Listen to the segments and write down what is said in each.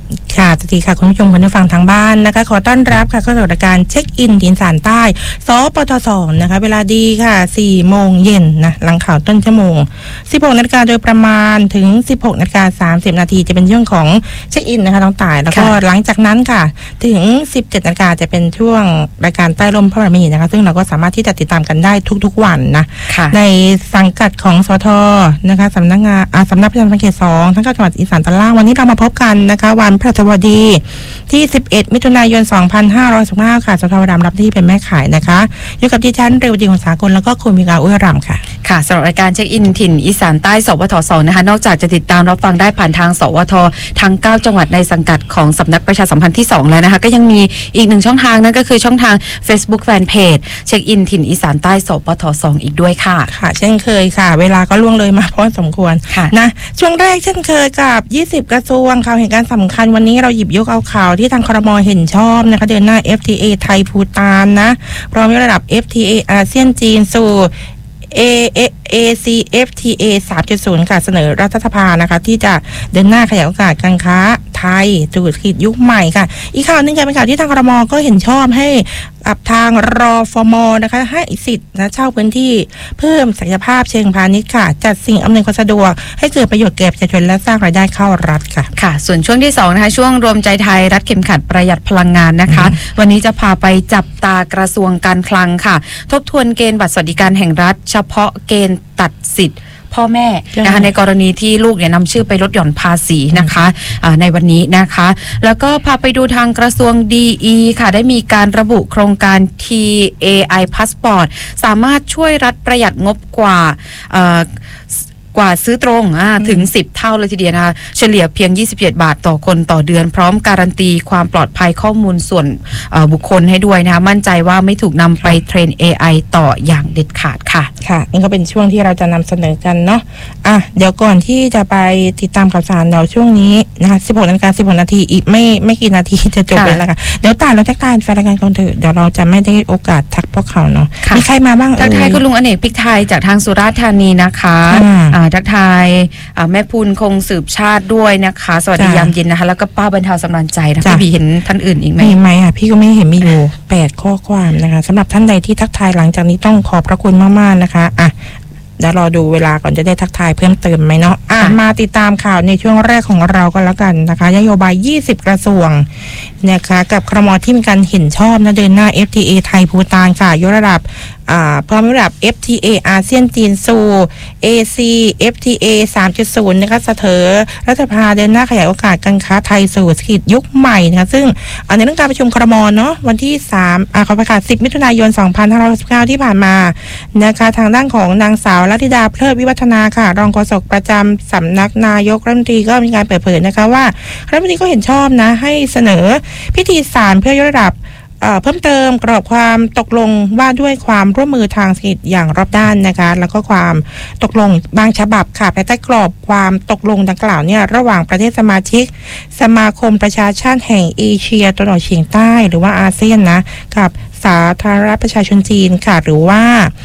ค่ะสวัสดีค่ะคุณผู้ชมคุณผู้ฟังทางบ้านนะคะขอต้อนรับค่ะเข้าสู่รายการเช็คอินถิ่นสานใต้สปทศนะคะเวลาดีค่ะ 4 โมงเย็นนะหลังข่าวต้นชั่วโมง 16 นาฬิกาโดยประมาณถึง 16 นาฬิกา 30 นาทีจะเป็นช่วงของเช็คอินนะคะน้องต่ายแล้วก็หลังจากนั้นค่ะถึง 17 นาฬิกาจะเป็นช่วงรายการใต้ร่มพระบารมีนะคะซึ่งเราก็สามารถที่จะติดตามกันได้ทุกๆวันนะในสังกัดของสทนะคะสำนักประชาสัมพันธ์เขต 2 ทั้ง9จังหวัดอีสานตอนล่างวันนี้เรามาพบกันนะคะวันพฤหัสบดีที่ 11 มิถุนายน 2565 ค่ะสทวดำรับที่เป็นแม่ขายนะคะอยู่กับดิฉันเรวดีของสากลแล้วก็คุณมีกาอุ้ยรำค่ะค่ะสำหรับรายการเช็คอินถิ่นอีสานใต้สวท2นะคะนอกจากจะติดตามรับฟังได้ผ่านทางสวททั้ง9จังหวัดในสังกัดของสำนักประชาสัมพันธ์ที่2แล้วนะคะก็ยังมีอีก1ช่องทางนั่นก็คือช่องทาง Facebook Fanpage เช็คอินถิ่นอีสานใต้สวท2อีกด้วยค่ะค่ะเช่นเคยค่ะเวลาก็ล่วงเลยมาพอสมควรนะช่วงแรกเช่นเคยกับ20กระทรวงข่าวเหตุการณ์สำคัญวันนี้เราหยิบยกเอาข่าวที่ทางครม.เห็นชอบนะคะเดินหน้า FTA ไทยภูฏานนะพร้อมยกระดับ FTA อาเซียนจีนสู่ ACFTA 3.0 ค่ะเสนอรัฐสภานะคะที่จะเดินหน้าขยายโอกาสการค้าไทยสู่เศรษฐกิจยุคใหม่ค่ะอีกข่าวนึงจะเป็นข่าวที่ทางครม.ก็เห็นชอบให้กับทางรฟม.นะคะให้สิทธิ์นะเช่าพื้นที่เพิ่มศักยภาพเชิงพาณิชย์ค่ะจัดสิ่งอำนวยความสะดวกให้เกิดประโยชน์แก่ประชาชนและสร้างรายได้เข้ารัฐค่ะค่ะส่วนช่วงที่2นะคะช่วงรวมใจไทยรัฐเข็มขัดประหยัดพลังงานนะคะวันนี้จะพาไปจับตากระทรวงการคลังค่ะทบทวนเกณฑ์บัตรสวัสดิการแห่งรัฐเฉพาะเกณฑ์ตัดสิทธิ์พ่อแม่นะคะในกรณีที่ลูกเนี่ยนำชื่อไปลดหย่อนภาษีนะคะในวันนี้นะคะแล้วก็พาไปดูทางกระทรวง DE ค่ะได้มีการระบุโครงการ TAI Passport สามารถช่วยรัฐประหยัดงบกว่าซื้อตรงถึง10เท่าเลยทีเดียวนะคะเฉลี่ยเพียง27 บาทต่อคนต่อเดือนพร้อมการันตีความปลอดภัยข้อมูลส่วนบุคคลให้ด้วยนะคะมั่นใจว่าไม่ถูกนำไปเทรน AI ต่ออย่างเด็ดขาดค่ะค่ะนี่ก็เป็นช่วงที่เราจะนำเสนอกันเนาะเดี๋ยวก่อนที่จะไปติดตามข่าวสารเราช่วงนี้นะคะ16 นาฬิกา 16 นาทีอีกไม่กี่นาทีจะจบเลยแล้วค่ะเดี๋ยวเราทักทายแฟนรายการกันเถอะเดี๋ยวเราจะไม่ได้โอกาสทักพวกเขาเนาะมีใครมาบ้างทักทายคุณลุงอเนกพริกไทยจากทางสุราษฎร์ธานีนะคะทักทายแม่พูนคงสืบชาติด้วยนะคะสวัสดียามเย็นนะคะแล้วก็ป้าบรรเทาสำราญใจนะคะพี่เห็นท่านอื่นอีกไหมไม่ค่ะพี่ก็ไม่เห็นมีอยู่8ข้อความนะคะสำหรับท่านใดที่ทักทายหลังจากนี้ต้องขอบพระคุณมากๆนะคะเดี๋ยวรอดูเวลาก่อนจะได้ทักทายเพิ่มเติมไหมเนาะมาติดตามข่าวในช่วงแรกของเราก็แล้วกันนะคะนโยบาย20กระทรวงนะคะกับครม.ที่มีการเห็นชอบนะเดินหน้า FTA ไทยภูฏานค่ะยกระดับพร้อมระดับ FTA อาเซียนจีนสู่ ACFTA 3.0 นะคะเสนอรัฐสภาเดินหน้าขยายโอกาสการค้าไทยสู่เศรษฐกิจยุคใหม่นะคะซึ่งในเรื่องการประชุมครม.เนาะวันที่ขอประกาศ10 มิถุนายน 2569 ที่ผ่านมานะคะทางด้านของนางสาวลัทธิดาเพลิดวิวัฒนาค่ะรองโฆษกประจำสำนักนายกรัฐมนตรีก็มีการเปิดเผยนะคะว่ารัฐมนตรีก็เห็นชอบนะให้เสนอพิธีสารเพื่อยกระดับเพิ่มเติมกรอบความตกลงว่าด้วยความร่วมมือทางเศรษฐกิจอย่างรอบด้านนะคะแล้วก็ความตกลงบางฉบับค่ะภายใต้กรอบความตกลงดังกล่าวเนี่ยระหว่างประเทศสมาชิกสมาคมประชาชาติแห่งเอเชียตะวันออกเฉียงใต้หรือว่าอาเซียนนะกับสาธารณรัฐประชาชนจีนค่ะหรือว่า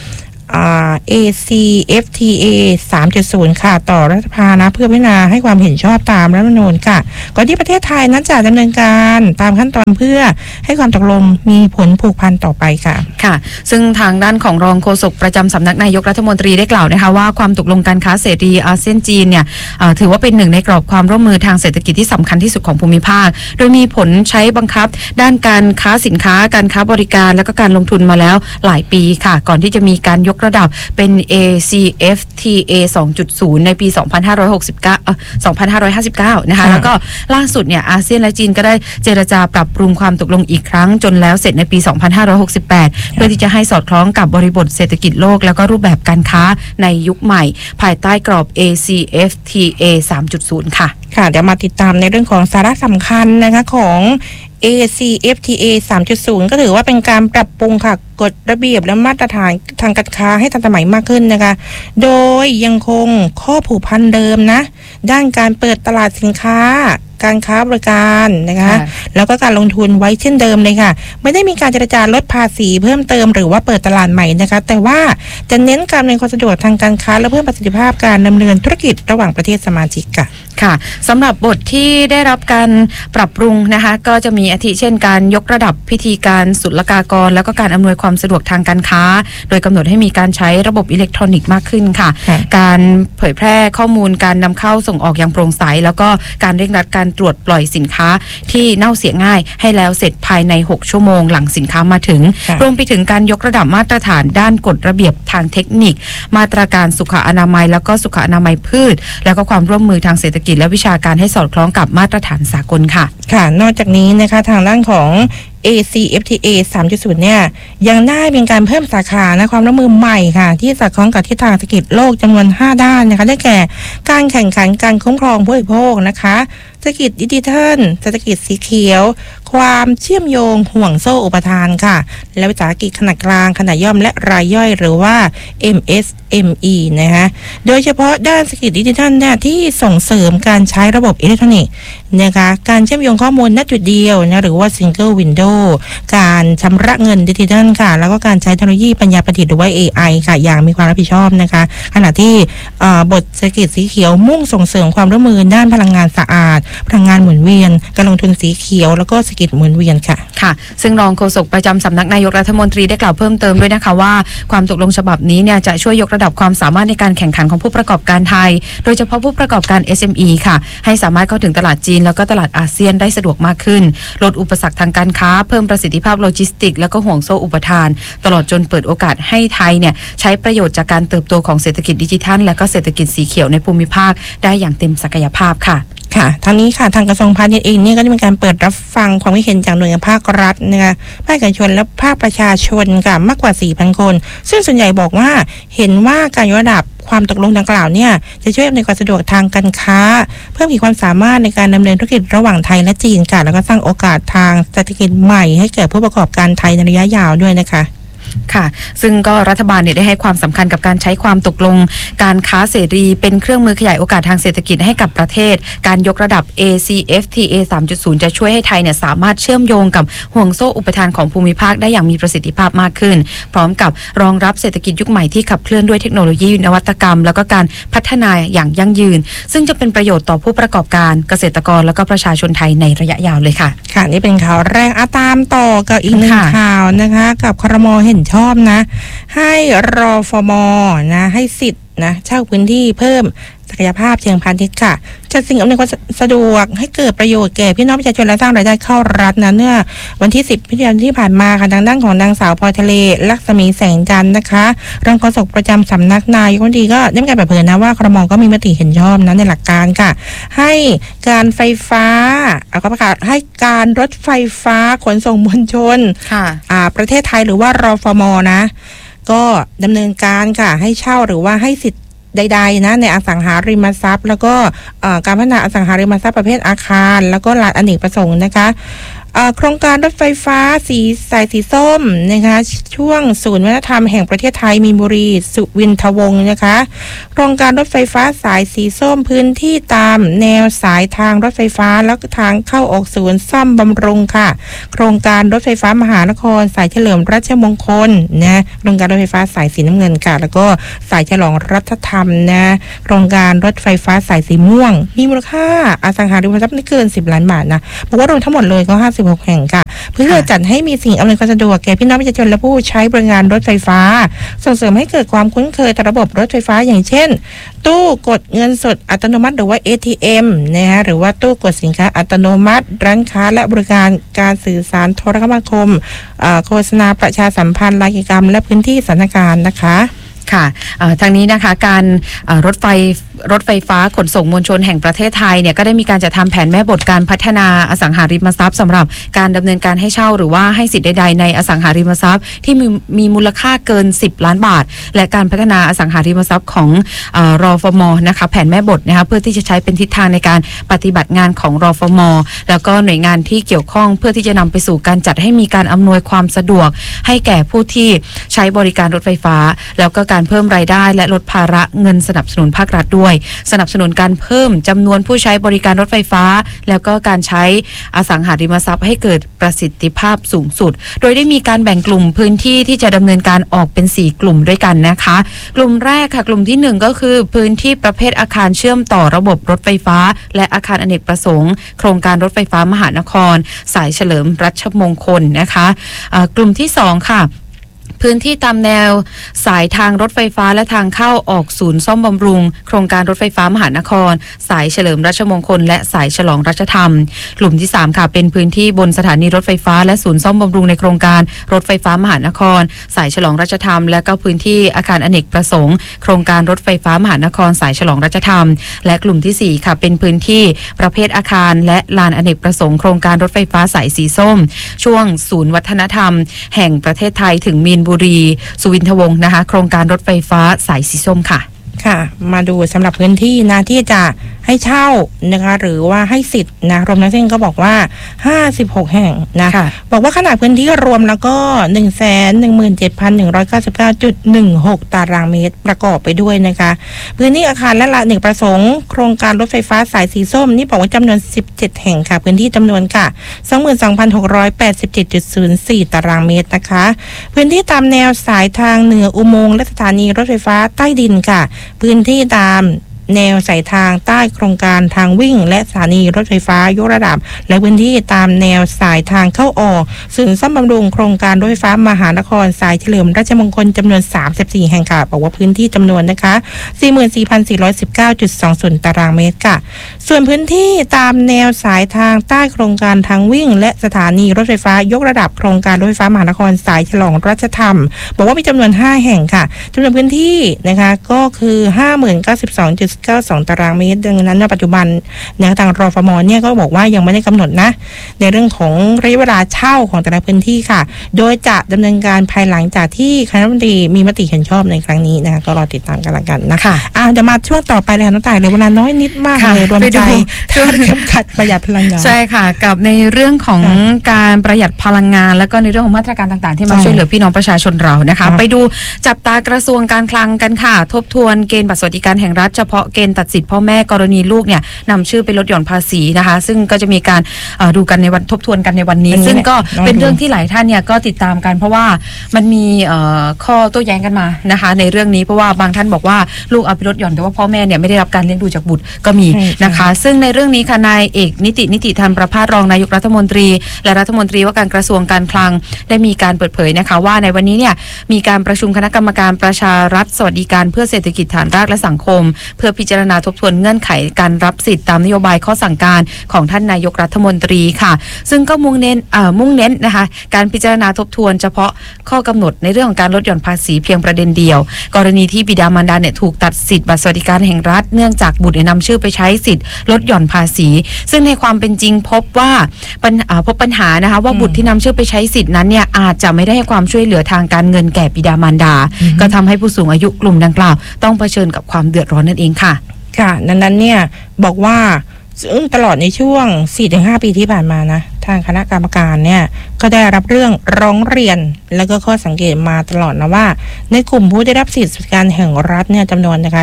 ACFTA 3.0 ค่ะต่อรัฐสภานะเพื่อพิจารณาให้ความเห็นชอบตามรัฐธรรมนูญค่ะก่อนที่ประเทศไทยนั้นจะดำเนินการตามขั้นตอนเพื่อให้ความตกลงมีผลผูกพันต่อไปค่ะค่ะซึ่งทางด้านของรองโฆษกประจำสำนักนายกรัฐมนตรีได้กล่าวนะคะว่าความตกลงการค้าเสรีอาเซียนจีนเนี่ยถือว่าเป็นหนึ่งในกรอบความร่วมมือทางเศรษฐกิจที่สำคัญที่สุดของภูมิภาคโดยมีผลใช้บังคับด้านการค้าสินค้าการค้าบริการและก็การลงทุนมาแล้วหลายปีค่ะก่อนที่จะมีการยกระดับเป็น ACFTA 2.0 ในปี 2559 นะคะแล้วก็ล่าสุดเนี่ยอาเซียนและจีนก็ได้เจรจาปรับปรุงความตกลงอีกครั้งจนแล้วเสร็จในปี 2568 เพื่อที่จะให้สอดคล้องกับบริบทเศรษฐกิจโลกแล้วก็รูปแบบการค้าในยุคใหม่ภายใต้กรอบ ACFTA 3.0 ค่ะเดี๋ยวมาติดตามในเรื่องของสาระสำคัญนะคะของ ACFTA 3.0 ก็ถือว่าเป็นการปรับปรุงค่ะกฎระเบียบและมาตรฐานทางการค้าให้ทันสมัยมากขึ้นนะคะโดยยังคงข้อผูกพันเดิมนะด้านการเปิดตลาดสินค้าการค้าบริการนะคะแล้วก็การลงทุนไว้เช่นเดิมเลยค่ะไม่ได้มีการเจรจาลดภาษีเพิ่มเติมหรือว่าเปิดตลาดใหม่นะคะแต่ว่าจะเน้นการดำเนินความสะดวกทางการค้าและเพิ่มประสิทธิภาพการดำเนินธุรกิจระหว่างประเทศสมาชิกค่ะค่ะสำหรับบทที่ได้รับการปรับปรุงนะคะก็จะมีอาทิเช่นการยกระดับพิธีการศุลกากรแล้วก็การอำนวยความสะดวกทางการค้าโดยกำหนดให้มีการใช้ระบบอิเล็กทรอนิกส์มากขึ้นค่ะการเผยแพร่ข้อมูลการนำเข้าส่งออกอย่างโปร่งใสแล้วก็การเร่งรัดการตรวจปล่อยสินค้าที่เน่าเสียง่ายให้แล้วเสร็จภายใน6ชั่วโมงหลังสินค้ามาถึงรวมไปถึงการยกระดับมาตรฐานด้านกฎระเบียบทางเทคนิคมาตรการสุขอนามัยแล้วก็สุขอนามัยพืชแล้วก็ความร่วมมือทางเศรษฐกิจและวิชาการให้สอดคล้องกับมาตรฐานสากลค่ะค่ะนอกจากนี้นะคะทางด้านของ ACFTA 3.0 เนี่ยยังได้เป็นการเพิ่มสาขานะความร่วมมือใหม่ค่ะที่สอดคล้องกับทิศทางเศรษฐกิจโลกจำนวน5ด้านนะคะได้แก่การแข่งขันการคุ้มครองผู้บริโภคนะคะเศรษฐกิจดิจิทัลเศรษฐกิจสีเขียวความเชื่อมโยงห่วงโซ่อุปทานค่ะและวิสาหกิจขนาดกลางขนาดย่อมและรายย่อยหรือว่า MSME นะคะโดยเฉพาะด้านเศรษฐกิจดิจิทัลเนี่ยที่ส่งเสริมการใช้ระบบอิเล็กทรอนิกส์นะคะการเชื่อมโยงข้อมูลณจุดเดียวนะหรือว่า Single Window การชำระเงินดิจิทัลค่ะแล้วก็การใช้เทคโนโลยีปัญญาประดิษฐ์หรือว่า AI ค่ะอย่างมีความรับผิดชอบนะคะขณะที่บทเศรษฐกิจสีเขียวมุ่งส่งเสริมความร่วมมือด้านพลังงานสะอาดพลังงานหมุนเวียนการลงทุนสีเขียวแล้วก็เศรษฐกิจหมุนเวียนค่ะค่ะซึ่งรองโฆษกประจำสำนักนายกรัฐมนตรีได้กล่าวเพิ่มเติมด้วยนะคะว่าความตกลงฉบับนี้เนี่ยจะช่วยยกระดับความสามารถในการแข่งขันของผู้ประกอบการไทยโดยเฉพาะผู้ประกอบการ SME ค่ะให้สามารถเข้าถึงตลาดจีนแล้วก็ตลาดอาเซียนได้สะดวกมากขึ้นลดอุปสรรคทางการค้าเพิ่มประสิทธิภาพโลจิสติกแล้วก็ห่วงโซ่อุปทานตลอดจนเปิดโอกาสให้ไทยเนี่ยใช้ประโยชน์จากการเติบโตของเศรษฐกิจดิจิทัลและก็เศรษฐกิจสีเขียวในภูมิภาคได้อย่างเต็มศักยภาพค่ะค่ะทางนี้ค่ะทางกระทรวงพาณิชย์เองเนี่ยก็จะมีการเปิดรับฟังความคิดเห็นจากหน่วยงานภาครัฐนะคะภาคเอกชนและภาคประชาชนค่ะมากกว่า 4,000 คนซึ่งส่วนใหญ่บอกว่าเห็นว่าการยกระดับความตกลงดังกล่าวเนี่ยจะช่วยอำนวยความสะดวกทางการค้าเพิ่มขีดความสามารถในการดำเนินธุรกิจระหว่างไทยและจีนค่ะแล้วก็สร้างโอกาสทางเศรษฐกิจใหม่ให้แก่ผู้ประกอบการไทยในระยะยาวด้วยนะคะค่ะซึ่งก็รัฐบาลเนี่ยได้ให้ความสำคัญกับการใช้ความตกลงการค้าเสรีเป็นเครื่องมือขยายโอกาสทางเศรษฐกิจให้กับประเทศการยกระดับ ACFTA 3.0 จะช่วยให้ไทยเนี่ยสามารถเชื่อมโยงกับห่วงโซ่อุปทานของภูมิภาคได้อย่างมีประสิทธิภาพมากขึ้นพร้อมกับรองรับเศรษฐกิจยุคใหม่ที่ขับเคลื่อนด้วยเทคโนโลยีนวัตกรรมแล้วก็การพัฒนาอย่างยั่งยืนซึ่งจะเป็นประโยชน์ต่อผู้ประกอบการเกษตรกรแล้วก็ประชาชนไทยในระยะยาวเลยค่ะค่ะนี่เป็นข่าวแรกตามต่อกับอีกหนึ่งข่าวนะคะกับครม.เห็นชอบนะให้รฟม.นะให้สิทธิ์นะเช่าพื้นที่เพิ่มศักยภาพเชิงพาณิชย์ค่ะจัดสิ่งอำนวยความสะดวกให้เกิดประโยชน์แก่พี่น้องประชาชนและสร้างรายได้เข้ารัฐนะเมื่อวันที่10 มิถุนายนที่ผ่านมาค่ะทางด้านของนางสาวพลอยทะเลลักษมีแสงจันทร์นะคะรองโฆษกประจำสำนักนายกรัฐมนตรีก็ได้มีการเปิดเผยนะว่าครม.ก็มีมติเห็นชอบนะในหลักการค่ะให้การไฟฟ้าก็ประกาศให้การรถไฟฟ้าขนส่งมวลชนประเทศไทยหรือว่ารฟม.นะก็ดำเนินการค่ะให้เช่าหรือว่าให้สิทธิ์ใดๆนะในอสังหาริมทรัพย์แล้วก็การพัฒนาอสังหาริมทรัพย์ประเภทอาคารแล้วก็ลานอเนกประสงค์นะคะโครงการรถไฟฟ้าสายสีส้มนะคะช่วงศูนย์วัฒนธรรมแห่งประเทศไทยมีนบุรีสุวินทวงศ์นะคะโครงการรถไฟฟ้าสายสีส้มพื้นที่ตามแนวสายทางรถไฟฟ้าแล้วก็ทางเข้าออกศูนย์ซ่อมบำรุงค่ะโครงการรถไฟฟ้ามหานครสายเฉลิมราชมงคลนะโครงการรถไฟฟ้าสายสีน้ำเงินค่ะแล้วก็สายฉลองรัฐธรรมนะโครงการรถไฟฟ้าสายสีม่วงมีมูลค่าอสังหาริมทรัพย์ไม่เกิน10 ล้านบาทนะบอกว่ารวมทั้งหมดเลยก็56 แห่งค่ะเพื่อจัดให้มีสิ่งอำนวยความสะดวกแก่พี่น้องประชาชนและผู้ใช้บริการรถไฟฟ้าส่งเสริมให้เกิดความคุ้นเคยต่อระบบรถไฟฟ้าอย่างเช่นตู้กดเงินสดอัตโนมัติหรือว่า ATM นะคะหรือว่าตู้กดสินค้าอัตโนมัติร้านค้าและบริการการสื่อสารโทรคมนาคมโฆษณาประชาสัมพันธ์รายกิจกรรมและพื้นที่สถานการณ์นะคะค่ะทางนี้นะคะการรถไฟฟ้าขนส่งมวลชนแห่งประเทศไทยเนี่ยก็ได้มีการจัดทำแผนแม่บทการพัฒนาอสังหาริมทรัพย์สำหรับการดำเนินการให้เช่าหรือว่าให้สิทธิ์ใดๆในอสังหาริมทรัพย์ที่มีมูลค่าเกิน10 ล้านบาทและการพัฒนาอสังหาริมทรัพย์ของรฟม.นะคะแผนแม่บทนะคะเพื่อที่จะใช้เป็นทิศทางในการปฏิบัติงานของรฟม.แล้วก็หน่วยงานที่เกี่ยวข้องเพื่อที่จะนำไปสู่การจัดให้มีการอำนวยความสะดวกให้แก่ผู้ที่ใช้บริการรถไฟฟ้าแล้วก็การเพิ่มรายได้และลดภาระเงินสนับสนุนภาครัฐด้วยสนับสนุนการเพิ่มจำนวนผู้ใช้บริการรถไฟฟ้าแล้วก็การใช้อสังหาริมทรัพย์ให้เกิดประสิทธิภาพสูงสุดโดยได้มีการแบ่งกลุ่มพื้นที่ที่จะดำเนินการออกเป็น4กลุ่มด้วยกันนะคะกลุ่มแรกค่ะกลุ่มที่1ก็คือพื้นที่ประเภทอาคารเชื่อมต่อระบบรถไฟฟ้าและอาคารอเนกประสงค์โครงการรถไฟฟ้ามหานครสายเฉลิมรัชมงคลนะคะกลุ่มที่2ค่ะพื้นที่ตามแนวสายทางรถไฟฟ้าและทางเข้าออกศูนย์ซ่อมบำรุงโครงการรถไฟฟ้ามหานครสายเฉลิมรัชมงคลและสายฉลองรัชธรรมกลุ่มที่3ค่ะเป็นพื้นที่บนสถานีรถไฟฟ้าและศูนย์ซ่อมบำรุงในโครงการรถไฟฟ้ามหานครสายฉลองรัชธรรมและก็พื้นที่อาคารอเนกประสงค์โครงการรถไฟฟ้ามหานครสายฉลองรัชธรรมและกลุ่มที่4ค่ะเป็นพื้นที่ประเภทอาคารและลานอเนกประสงค์โครงการรถไฟฟ้าสายสีส้มช่วงศูนย์วัฒนธรรมแห่งประเทศไทยถึงมีนบุรีสุวินทวงศ์นะคะโครงการรถไฟฟ้าสายสีส้มค่ะค่ะมาดูสำหรับพื้นที่นะที่จะให้เช่านะคะหรือว่าให้สิทธิ์นะรวมทั้งสิ้นก็บอกว่า56แห่งนะบอกว่าขนาดพื้นที่รวมแล้วก็ 117,199.16 ตารางเมตรประกอบไปด้วยนะคะพื้นที่อาคารและลานอเนกประสงค์โครงการรถไฟฟ้าสายสีส้มนี่บอกว่าจำนวน17แห่งค่ะพื้นที่จำนวนค่ะ 22,687.04 ตารางเมตรนะคะพื้นที่ตามแนวสายทางเหนืออุโมงค์และสถานีรถไฟฟ้าใต้ดินค่ะพื้นที่ตามแนวสายทางใต้โครงการทางวิ่งและสถานีรถไฟฟ้ายกระดับและพื้นที่ตามแนวสายทางเข้าออกศูนย์ซ่อมบำรุงโครงการรถไฟฟ้ามหานครสายเฉลิมราชมงคลจำนวน34แห่งค่ะบอกว่าพื้นที่จำนวนนะคะ 44,419.20 ตารางเมตรค่ะส่วนพื้นที่ตามแนวสายทางใต้โครงการทางวิ่งและสถานีรถไฟฟ้ายกระดับโครงการรถไฟฟ้ามหานครสายฉลองรัชธรรมบอกว่ามีจำนวน5แห่งค่ะจำนวนพื้นที่นะคะก็คือ 50,092.92 ตารางเมตรดังนั้นในปัจจุบันทางรฟม.เนี่ยก็บอกว่ายังไม่ได้กำหนดนะในเรื่องของระยะเวลาเช่าของแต่ละพื้นที่ค่ะโดยจะดำเนินการภายหลังจากที่คณะรัฐมนตรีมีมติเห็นชอบในครั้งนี้นะคะก็รอติดตามกันละกันนะคะเดี๋ยวมาช่วงต่อไปเลยน้องต่ายเลยเวลาน้อยนิดมากเลยรวมใจช่วยกำจัดประหยัดพลังงานใช่ค่ะกับในเรื่องของการประหยัดพลังงานแล้วก็ในเรื่องของมาตรการต่างๆที่มาช่วยเหลือพี่น้องประชาชนเรานะคะไปดูจับตากระทรวงการคลังกันค่ะทบทวนเกณฑ์บัตรสวัสดิการแห่งรัฐเฉพาะเกณฑ์ตัดสิทธิ์พ่อแม่กรณีลูกเนี่ยนำชื่อไปลดหย่อนภาษีนะคะซึ่งก็จะมีการดูกันในวันทบทวนกันในวันนี้ซึ่งก็เป็นเรื่องที่หลายท่านเนี่ยก็ติดตามกันเพราะว่ามันมีข้อโต้แย้งกันมานะคะในเรื่องนี้เพราะว่าบางท่านบอกว่าลูกเอาไปลดหย่อนแต่ว่าพ่อแม่เนี่ยไม่ได้รับการเลี้ยงดูจากบุตรก็มีนะคะซึ่งในเรื่องนี้ค่ะนายเอกนิติธรรมประภาสรองนายกรัฐมนตรีและรัฐมนตรีว่าการกระทรวงการคลังได้มีการเปิดเผยนะคะว่าในวันนี้เนี่ยมีการประชุมคณะกรรมการประชารัฐสวัสดิการเพื่อเศรษฐกิจฐานรากและสังคมเพื่อพิจารณาทบทวนเงื่อนไขการรับสิทธิ์ตามนโยบายข้อสั่งการของท่านนายกรัฐมนตรีค่ะซึ่งก็มุ่งเน้นนะคะการพิจารณาทบทวนเฉพาะข้อกำหนดในเรื่องของการลดหย่อนภาษีเพียงประเด็นเดียวกรณีที่บิดามารดาเนี่ยถูกตัดสิทธิ์บัตรสวัสดิการแห่งรัฐเนื่องจากบุตรนำชื่อไปใช้สิทธิ์ลดหย่อนภาษีซึ่งในความเป็นจริงพบปัญหานะคะว่าบุตรที่นำชื่อไปใช้สิทธิ์นั้นเนี่ยอาจจะไม่ได้ให้ความช่วยเหลือทางการเงินแก่บิดามารดาก็ทำให้ผู้สูงอายุกลุ่มดังกล่าวต้องเผชิญกับความเดือดร้อนนั่นเองค่ะนั้นเนี่ยบอกว่าตลอดในช่วง 4-5 ปีที่ผ่านมานะทางคณะกรรมการเนี่ยก็ได้รับเรื่องร้องเรียนแล้วก็ข้อสังเกตมาตลอดนะว่าในกลุ่มผู้ได้รับสิทธิสวัสดิการแห่งรัฐเนี่ยจำนวนนะคะ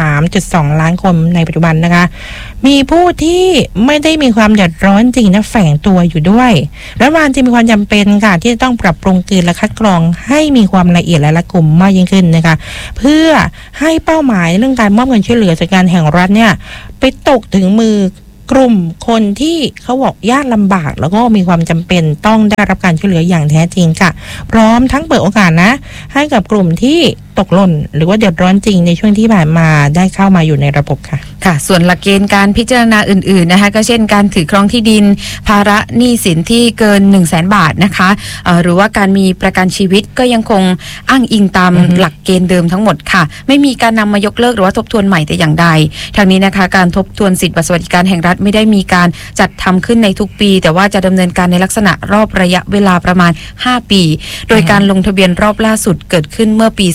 13.2 ล้านคนในปัจจุบันนะคะมีผู้ที่ไม่ได้มีความเดือดร้อนจริงนะแฝงตัวอยู่ด้วยรัฐบาลจึงมีความจำเป็นค่ะที่จะต้องปรับปรุงเกณฑ์และคัดกรองให้มีความละเอียดและรัดกุมมากยิ่งขึ้นนะคะเพื่อให้เป้าหมายเรื่องการมอบเงินช่วยเหลือสวัสดิการแห่งรัฐเนี่ยไปตกถึงมือกลุ่มคนที่เขาบอกยากลำบากแล้วก็มีความจำเป็นต้องได้รับการช่วยเหลืออย่างแท้จริงค่ะพร้อมทั้งเปิดโอกาสนะให้กับกลุ่มที่ตกหล่นหรือว่าเดือดร้อนจริงในช่วงที่ผ่านมาได้เข้ามาอยู่ในระบบค่ะส่วนหลักเกณฑ์การพิจารณาอื่นๆนะคะก็เช่นการถือครองที่ดินภาระหนี้สินที่เกิน 100,000 บาทนะคะหรือว่าการมีประกันชีวิตก็ยังคงอ้างอิงตามหลักเกณฑ์เดิมทั้งหมดค่ะไม่มีการนำมายกเลิกหรือว่าทบทวนใหม่แต่อย่างใดทางนี้นะคะการทบทวนสิทธิบัตรสวัสดิการแห่งรัฐไม่ได้มีการจัดทำขึ้นในทุกปีแต่ว่าจะดำเนินการในลักษณะรอบระยะเวลาประมาณ5ปีโดยการลงทะเบียนรอบล่าสุดเกิดขึ้นเมื่อปี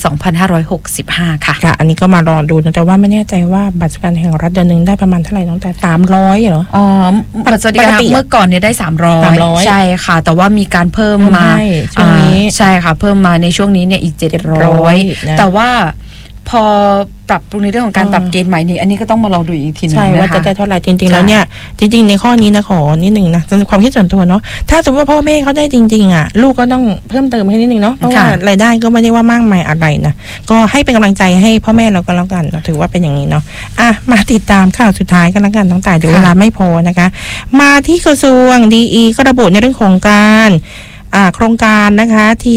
2565ค่ะอันนี้ก็มารอดูแต่ว่าไม่แน่ใจว่าบัตรสวัสดิการแห่งรัฐเดือนนึงได้ประมาณเท่าไหร่น้องแต่300เหรอบัตรสวัสดิการเมื่อก่อนเนี่ยได้300ใช่ค่ะแต่ว่ามีการเพิ่มมาช่วงนี้ใช่ค่ะเพิ่มมาในช่วงนี้เนี่ยอีก700แต่ว่าพอปรับปรุงในเรื่องของการปรับเกณฑ์ใหม่นี้อันนี้ก็ต้องมาลองดูอีกทีนึงใช่ว่าจะได้เท่าไหร่จริงๆแล้วเนี่ยจริงๆในข้อนี้นะขอนิดนึงนะความคิดส่วนตัวเนาะถ้าสมมติว่าพ่อแม่เขาได้จริงๆอ่ะลูกก็ต้องเพิ่มเติมให้นิดนึงเนาะเพราะว่ารายได้ก็ไม่ได้ว่ามากมายอะไรนะก็ให้เป็นกำลังใจให้พ่อแม่เราก็แล้วกันถือว่าเป็นอย่างนี้เนาะมาติดตามข่าวสุดท้ายกันแล้วกันตั้งแต่เดี๋ยวเวลาไม่พอนะคะมาที่กระทรวงดีก็ระบุในเรื่องของการโครงการนะคะ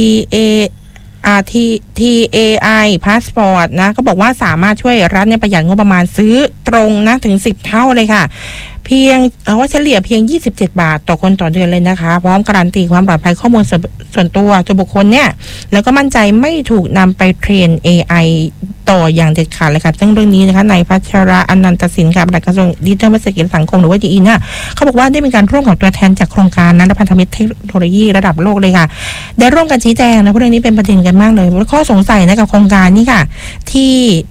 TAI Passport นะก็บอกว่าสามารถช่วยรัฐเนี่ยประหยัดงบประมาณซื้อตรงนะถึง10 เท่าเลยค่ะเพียงว่าเฉลี่ยเพียง27 บาทต่อคนต่อเดือนเลยนะคะพร้อมการันตีความปลอดภัยข้อมูลส่วนตัวบุคคลเนี่ยแล้วก็มั่นใจไม่ถูกนำไปเทรน AI ต่ออย่างเด็ดขาดเลยค่ะซึ่งเรื่องนี้นะคะนายพัชระอนันตสินค่ะปลัดกระทรวงดิจิทัลเศรษฐกิจสังคมหรือว่าดีเนี่ยเขาบอกว่าได้มีการร่วมกับตัวแทนจากโครงการนั้นและพันธมิตรเทคโนโลยีระดับโลกเลยค่ะได้ร่วมกันชี้แจงนะเรื่องนี้เป็นประเด็นกันมากเลยข้อสงสัยนะกับโครงการนี้ค่ะที่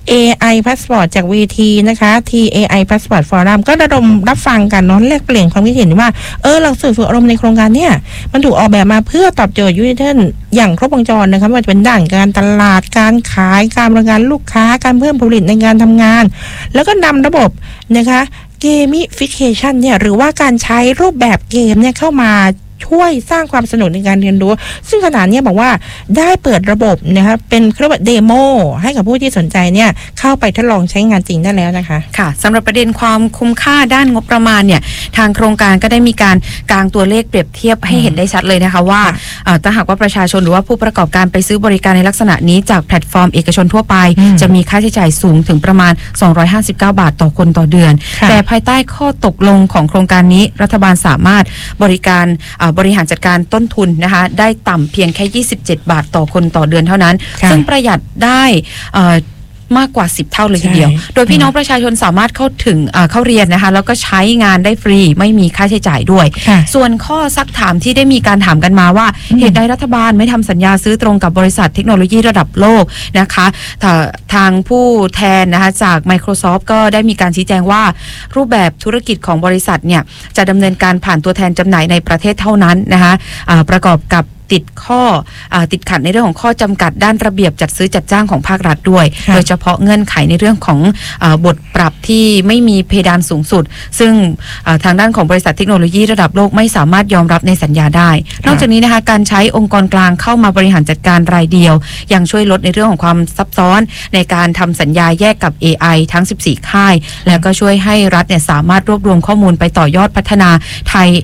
AI Passport จาก VT นะคะ TAI Passport Forum ก็ระดมรับฟังกันเนาะแลกเปลี่ยนความคิดเห็นว่าหลักสูตรฝึกอบรมในโครงการเนี่ยมันถูกออกแบบมาเพื่อตอบโจทย์ยูนิเทิลอย่างครบวงจรนะคะไม่ว่าจะเป็นด้านการตลาดการขายการบริการลูกค้าการเพิ่มผลผลิตในการทำงานแล้วก็นำระบบนะคะเกมิฟิเคชันเนี่ยหรือว่าการใช้รูปแบบเกมเนี่ยเข้ามาช่วยสร้างความสนุกในการเรียนรู้ซึ่งขณะนี้บอกว่าได้เปิดระบบนะคะเป็นเรียกว่าเดโมให้กับผู้ที่สนใจเนี่ยเข้าไปทดลองใช้งานจริงได้แล้วนะคะค่ะสำหรับประเด็นความคุ้มค่าด้านงบประมาณเนี่ยทางโครงการก็ได้มีการกางตัวเลขเปรียบเทียบให้เห็นได้ชัดเลยนะคะว่าถ้าหากว่าประชาชนหรือว่าผู้ประกอบการไปซื้อบริการในลักษณะนี้จากแพลตฟอร์มเอกชนทั่วไปจะมีค่าใช้จ่ายสูงถึงประมาณ259 บาทต่อคนต่อเดือนแต่ภายใต้ข้อตกลงของโครงการนี้รัฐบาลสามารถบริหารจัดการต้นทุนนะคะได้ต่ำเพียงแค่27 บาทต่อคนต่อเดือนเท่านั้นซึ่งประหยัดได้มากกว่า10 เท่าเลยทีเดียวโดยพี่น้องประชาชนสามารถเข้าเรียนนะคะแล้วก็ใช้งานได้ฟรีไม่มีค่าใช้จ่ายด้วยส่วนข้อซักถามที่ได้มีการถามกันมาว่าเหตุใดรัฐบาลไม่ทำสัญญาซื้อตรงกับบริษัทเทคโนโลยีระดับโลกนะคะทางผู้แทนนะคะจาก Microsoft ก็ได้มีการชี้แจงว่ารูปแบบธุรกิจของบริษัทเนี่ยจะดำเนินการผ่านตัวแทนจำหน่ายในประเทศเท่านั้นนะคะประกอบกับติดขัดในเรื่องของข้อจำกัดด้านระเบียบจัดซื้อจัดจ้างของภาครัฐด้วยโดยเฉพาะเงื่อนไขในเรื่องของบทปรับที่ไม่มีเพดานสูงสุดซึ่งทางด้านของบริษัทเทคโนโลยีระดับโลกไม่สามารถยอมรับในสัญญาได้นอกจากนี้นะคะการใช้องค์กรกลางเข้ามาบริหารจัดการรายเดียวยังช่วยลดในเรื่องของความซับซ้อนในการทำสัญญาแยกกับ AI ทั้ง14 ค่ายแล้วก็ช่วยให้รัฐเนี่ยสามารถรวบรวมข้อมูลไปต่อยอดพัฒนาไทย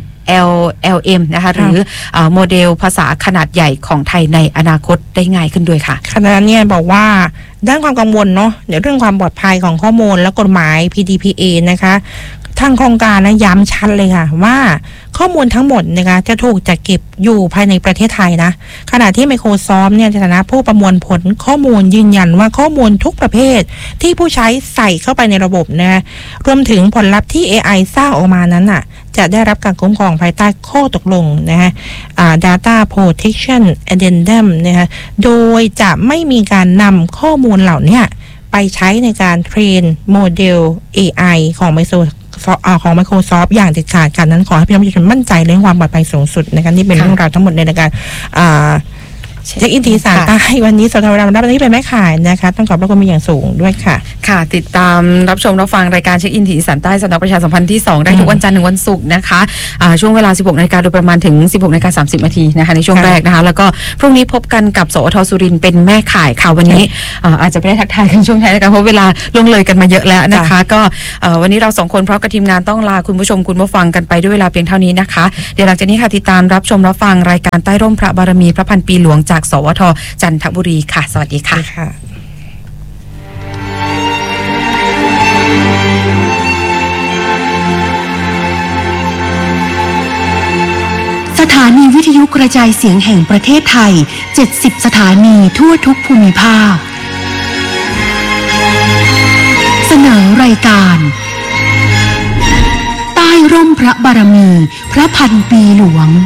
LLM นะคะหรือโมเดลภาษาขนาดใหญ่ของไทยในอนาคตได้ง่ายขึ้นด้วยค่ะขณะนี้บอกว่าด้านความกังวลเนาะในเรื่องความปลอดภัยของข้อมูลและกฎหมาย PDPA นะคะทางโครงการนะย้ำชัดเลยค่ะว่าข้อมูลทั้งหมดนะคะจะถูกจัดเก็บอยู่ภายในประเทศไทยนะขณะที่ Microsoft เนี่ยในฐานะผู้ประมวลผลข้อมูลยืนยันว่าข้อมูลทุกประเภทที่ผู้ใช้ใส่เข้าไปในระบบนะรวมถึงผลลัพธ์ที่ AI สร้างออกมานั้นน่ะจะได้รับการคุ้มครองภายใต้ข้อตกลงนะฮะData Protection Addendum นะคะโดยจะไม่มีการนำข้อมูลเหล่านี้ไปใช้ในการเทรนโมเดล AI ของ Microsoft อย่างเด็ดขาดกันนั้นขอให้พี่น้องประชาชนมั่นใจเรื่องความปลอดภัยสูงสุดนะคะนี่เป็นเรื่องราวทั้งหมดในรายการเช็คอินทีสารใต้วันนี้สทวรรับที่เป็นแม่ข่ายนะคะต้องขอบพระคุณเป็นอย่างสูงด้วยค่ะค่ะติดตามรับชมรับฟังรายการเช็คอินทีสารใต้สำนักประชาสัมพันธ์ที่2ได้ทุกวันจันทร์ถึงวันศุกร์นะคะช่วงเวลา 16 นาฬิกาโดยประมาณถึง 16 นาฬิกา 30 นาทีนะคะในช่วงแรกนะคะแล้วก็พรุ่งนี้พบกันกับสวทสุรินทร์เป็นแม่ข่ายค่ะวันนี้อาจจะไม่ได้ทักทายกันช่วงท้ายนะคะเพราะเวลาล่วงเลยกันมาเยอะแล้วนะคะก็วันนี้เรา2คนพร้อมกับทีมงานต้องลาคุณผู้ชมคุณผู้ฟังกันไปด้วยเวลาเพียงเท่านี้นะคะเดี๋ยวหลังจากนี้ค่ะติดตามรับชมรับฟังรายการใต้ร่มพระบารมีพระพันปีหลวงจากสวทจันทบุรีค่ะสวัสดีค่ะสถานีวิทยุกระจายเสียงแห่งประเทศไทย70 สถานีทั่วทุกภูมิภาคเสนอรายการใต้ร่มพระบารมีพระพันปีหลวง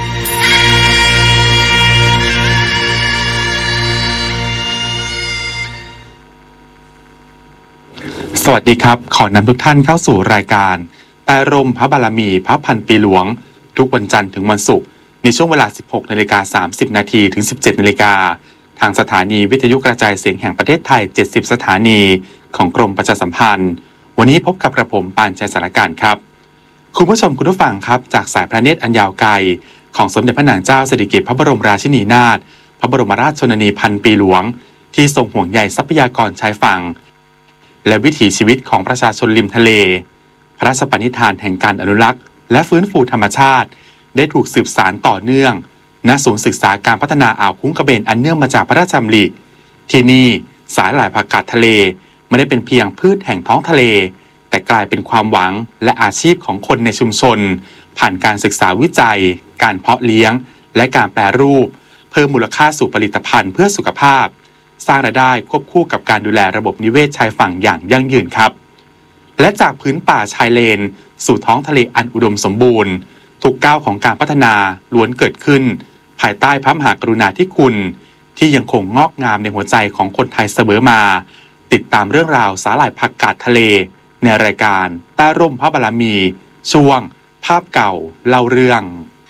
สวัสดีครับขอนำทุกท่านเข้าสู่รายการใต้ร่มพระบารมีพระพันปีหลวงทุกวันจันทร์ถึงวันศุกร์ในช่วงเวลา 16:30 น.ถึง 17:00 น.ททางสถานีวิทยุกระจายเสียงแห่งประเทศไทย70สถานีของกรมประชาสัมพันธ์วันนี้พบกับกระผมปานชัยสารการครับคุณผู้ชมคุณผู้ฟังครับจากสายพระเนตรอันยาวไกลของสมเด็จพระนางเจ้าสิริกิติ์พระบรมราชินีนาถพระบรมราชชนนีพันปีหลวงที่ทรงห่วงใยทรัพยากรชายฝั่งและวิถีชีวิตของประชาชนริมทะเลพระราชปณิธานแห่งการอนุรักษ์และฟื้นฟูธรรมชาติได้ถูกสืบสานต่อเนื่องณศูนย์ศึกษาการพัฒนาอ่าวคุ้งกระเบนอันเนื่องมาจากพระราชดำริที่นี่สาหร่ายผักกาดทะเลไม่ได้เป็นเพียงพืชแห่งท้องทะเลแต่กลายเป็นความหวังและอาชีพของคนในชุมชนผ่านการศึกษาวิจัยการเพาะเลี้ยงและการแปรรูปเพิ่มมูลค่าสู่ผลิตภัณฑ์เพื่อสุขภาพสร้างรายได้ควบคู่กับการดูแลระบบนิเวศชายฝั่งอย่างยั่งยืนครับและจากพื้นป่าชายเลนสู่ท้องทะเลอันอุดมสมบูรณ์ทุกก้าวของการพัฒนาล้วนเกิดขึ้นภายใต้พระมหากรุณาธิคุณที่ยังคงงอกงามในหัวใจของคนไทยเสมอมาติดตามเรื่องราวสาหร่ายผักกาดทะเลในรายการใต้ร่มพระบารมีช่วงภาพเก่าเล่าเรื่อง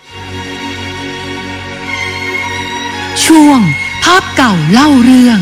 ช่วงภาพเก่าเล่าเรื่อง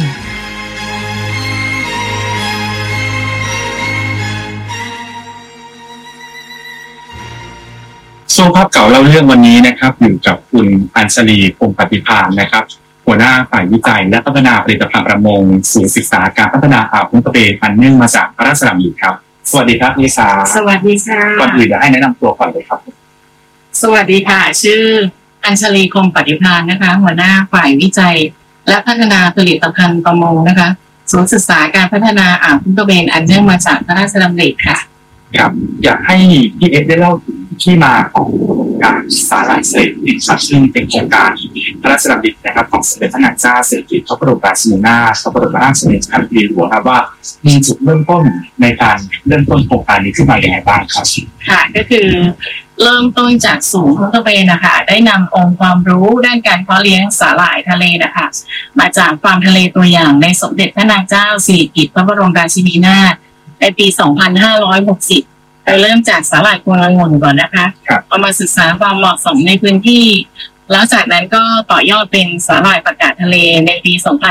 ช่วงภาพเก่าเล่าเรื่องวันนี้นะครับอยู่กับคุณอัญชลีพงศ์ปฏิภาณนะครับหัวหน้าฝ่ายวิจัยและพัฒนาผลิตภัณฑ์ประมงศูนย์ศึกษาการพัฒนาอ่าวคุ้งกระเบนอันเนื่องมาจากพระราชดำริครับสวัสดีครับนิสาสวัสดีค่ะก่อนอื่นเดี๋ยวให้แนะนำตัวก่อนเลยครับสวัสดีค่ะชื่ออัญชลีคงปฏิภาณนะคะหัวหน้าฝ่ายวิจัยและพัฒนาผลิตภัณฑ์ประมงนะคะศูนย์ศึกษาการพัฒนาอ่าวคุ้งกระเบนอันเนื่องมาจากพระราชดำริค่ะครับอยากให้พี่เอ็กได้เล่าที่มาของการสาหร่ายเศรษฐกิจซึ่งเป็นโครงการพระราชดำรินะครับของสมเด็จพระนางเจ้าสิริกิติ์พระบรมราชินีนาถพระบรมราชชนนีพันปีหลวงครับว่ามีจุดเริ่มต้นในการเริ่มต้นโครงการนี้ขึ้นมาอย่างไรบ้างครับค่ะก็คือเริ่มต้นจากศูนย์คุ้งกระเบนนะคะได้นำองค์ความรู้ด้านการเพาะเลี้ยงสาหร่ายทะเลนะคะมาจากฟาร์มทะเลตัวอย่างในสมเด็จพระนางเจ้าสิริกิติ์พระบรมราชินีนาถในปี 2560ไปเริ่มจากสาหร่ายพวงองุ่นก่อนนะคะเอามาศึกษาความเหมาะสมในพื้นที่แล้วจากนั้นก็ต่อยอดเป็นสาหร่ายผักกาดทะเลในปี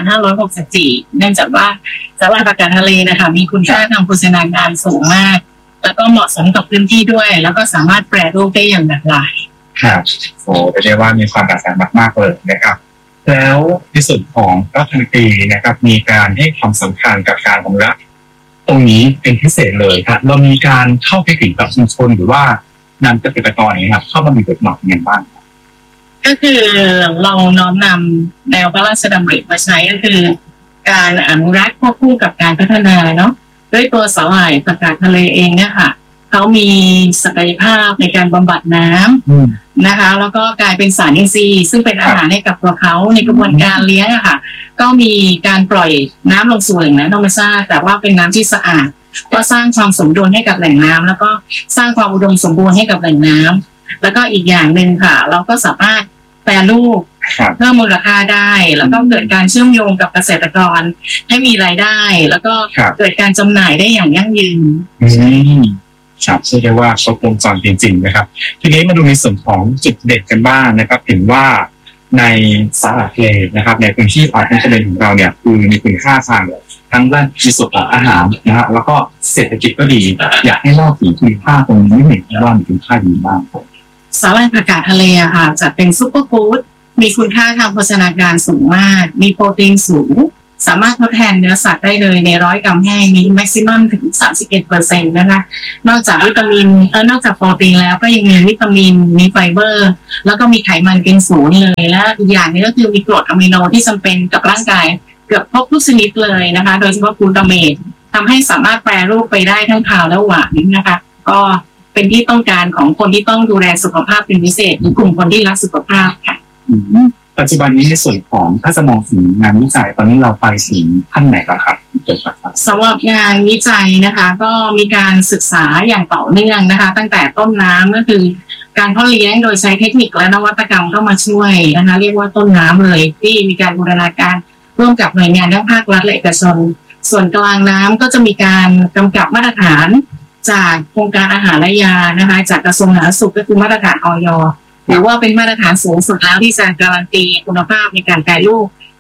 2564 เนื่องจากว่าสาหร่ายผักกาดทะเลนะคะมีคุณค่าทางโภชนาการสูงมากแล้วก็เหมาะสมกับพื้นที่ด้วยแล้วก็สามารถแปรรูปได้อย่างหลากหลายครับโอ้เรียกว่ามีความหลากหลายมากๆเลยนะครับแล้วในส่วนของรัฐมนตรีนะครับมีการให้ความสำคัญกับการอนุรักษ์ตรงนี้เป็นพิเศษเลยครับเรามีการเข้าไปถึงกับชุมชนหรือว่านำเกษตรกรนี้ครับเข้ามามีบทบาทอย่างไรบ้างก็คือเราน้อมนำแนวพระราชดำริมาใช้ก็คือการอนุรักษ์ควบคู่กับการพัฒนาเนาะด้วยตัวสาหร่ายผักกาดทะเลเองเนี่ยค่ะเขามีศักยภาพในการบำบัดน้ำนะคะแล้วก็กลายเป็นสารอินทรีย์ซึ่งเป็นอาหารให้กับตัวเขาในกระบวนการเลี้ยงอะค่ะก็มีการปล่อยน้ำลงสู่แหล่งน้ำธรรมชาติแต่ว่าเป็นน้ำที่สะอาดก็สร้างความสมดุลให้กับแหล่งน้ำแล้วก็สร้างความอุดมสมบูรณ์ให้กับแหล่งน้ำแล้วก็อีกอย่างหนึ่งค่ะเราก็สามารถแปรรูปเพิ่มมูลค่าได้แล้วก็เกิดการเชื่อมโยงกับเกษตรกรให้มีรายได้แล้วก็เกิดการจำหน่ายได้อย่างยั่งยืนครับเรียกว่าครบวงจรจริงๆนะครับทีนี้มาดูในส่วนของจุดเด่นกันบ้างนะครับเห็นว่าในสาหร่ายทะเลนะครับในพื้นที่อ่าวคุ้งกระเบนของเราเนี่ยคือมีคุณค่าทางทั้งด้านในส่วนของอาหารนะฮะแล้วก็เศรษฐกิจก็ดีอยากให้เล่าถึงคุณค่าตรงนี้หน่อยว่ามีคุณค่าดีมากสาหร่ายผักกาดทะเลอะค่ะจะเป็นซุปเปอร์ฟู้ดมีคุณค่าทางโภชนาการสูงมากมีโปรตีนสูงสามารถทดแทนเนื้อสัตว์ได้เลยใน100 กรัมแห้งมีแม็กซิมัมถึง 31% นะคะนอกจากวิตามินนอกจากโปรตีนแล้วก็ยังมีวิตามินมีไฟเบอร์แล้วก็มีไขมันเป็นศูนย์เลยและอีกอย่างนึงก็คือมีกรดอะมิโนที่จำเป็นกับร่างกายเกือบครบทุกชนิดเลยนะคะโดยเฉพาะกลูตาเมตทำให้สามารถแปรรูปไปได้ทั้งคาวและหวานนะคะก็เป็นที่ต้องการของคนที่ต้องดูแลสุขภาพเป็นพิเศษหรือกลุ่มคนที่รักสุขภาพค่ะปัจจุบันนี้ในส่วนของถ้าจะมองถึงงานวิจัยตอนนี้เราไปถึงขั้นไหนแล้วครับสำหรับงานวิจัยนะคะก็มีการศึกษาอย่างต่อเนื่องนะคะตั้งแต่ต้นน้ำก็คือการเพาะเลี้ยงโดยใช้เทคนิคและนวัตกรรมเข้ามาช่วยนะคะเรียกว่าต้นน้ำเลยที่มีการบูรณาการร่วมกับหน่วยงานทั้งภาครัฐและเอกชนส่วนกลางน้ำก็จะมีการกำกับมาตรฐานจากโครงการอาหารและยานะคะจากกระทรวงสาธารณสุขก็คือมาตรฐานอย.หรือว่าเป็นมาตรฐานสูงสุดแล้วที่จะการันตีคุณภาพในการแปรรูป